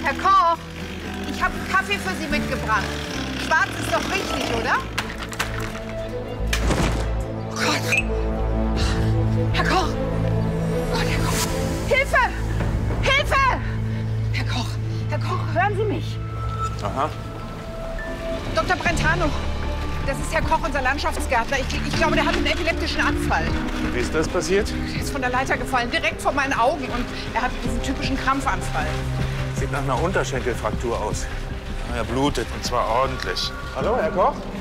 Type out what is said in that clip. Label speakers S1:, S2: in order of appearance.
S1: Herr Koch, ich habe Kaffee für Sie mitgebracht. Schwarz ist doch richtig, oder? Oh Gott. Herr Koch. Oh, Herr Koch. Hilfe! Hilfe! Herr Koch, hören Sie mich.
S2: Aha.
S1: Dr. Brentano, das ist Herr Koch, unser Landschaftsgärtner. Ich glaube, der hat einen epileptischen Anfall.
S2: Wie ist das passiert?
S1: Er ist von der Leiter gefallen, direkt vor meinen Augen. Und er hat diesen typischen Krampfanfall.
S2: Sieht nach einer Unterschenkelfraktur aus. Er blutet, und zwar ordentlich. Hallo, Herr Koch?